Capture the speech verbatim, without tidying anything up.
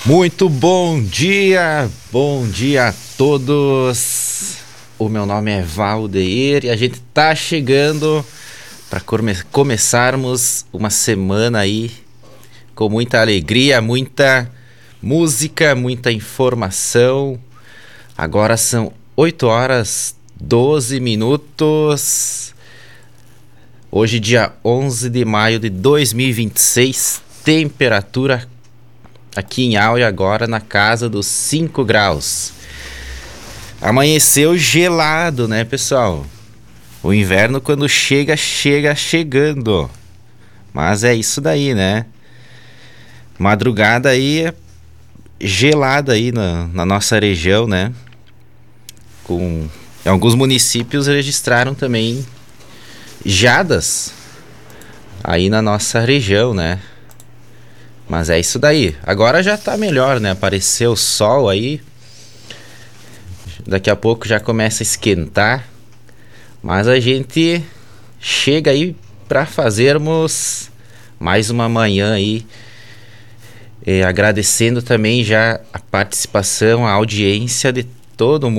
Muito bom dia, bom dia a todos. O meu nome é Valdeir e a gente tá chegando para come- começarmos uma semana aí com muita alegria, muita música, muita informação. Agora são oito horas doze minutos. Hoje, dia onze de maio de dois mil e vinte e seis, temperatura aqui em Áurea agora na casa dos cinco graus. Amanheceu gelado, né, pessoal? O inverno, quando chega, chega chegando. Mas é isso daí, né? Madrugada aí gelada aí na, na nossa região, né? Com alguns municípios registraram também geadas aí na nossa região, né? Mas é isso daí. Agora já tá melhor, né? Apareceu o sol aí. Daqui a pouco já começa a esquentar. Mas a gente chega aí para fazermos mais uma manhã aí. E agradecendo também já a participação, a audiência de todo mundo.